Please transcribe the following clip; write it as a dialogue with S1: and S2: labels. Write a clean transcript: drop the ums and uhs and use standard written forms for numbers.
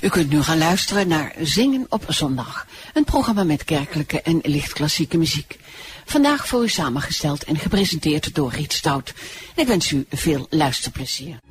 S1: U kunt nu gaan luisteren naar Zingen op Zondag. Een programma met kerkelijke en lichtklassieke muziek. Vandaag voor u samengesteld en gepresenteerd door Riet Stout. Ik wens u veel luisterplezier.